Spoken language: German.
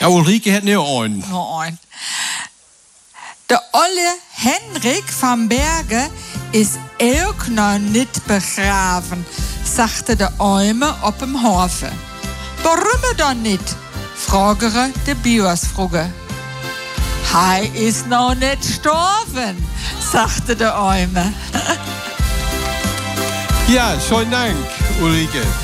Ja, Ulrike hat nur einen. Nur ein. Der olle Henrik van Berge ist auch noch nicht begraven, sagte der Eume op dem Hofe. Warum dann nicht? Fragere de Biorsfrugge. Hei ist noch nicht gestorben, sagte der Eume. Ja, schönen Dank, Ulrike.